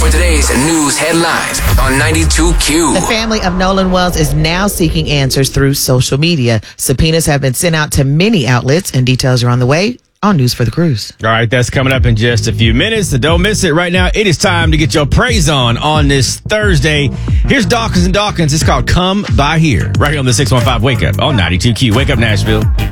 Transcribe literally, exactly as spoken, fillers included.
for today's news headlines on ninety-two Q. The family of Nolan Wells is now seeking answers through social media. Subpoenas have been sent out to many outlets, and details are on the way on News for the Cruise. All right, that's coming up in just a few minutes, so don't miss it. Right now, it is time to get your praise on on this Thursday. Here's Dawkins and Dawkins. It's called Come By Here, right here on the six one five Wake Up on ninety-two Q. Wake up, Nashville.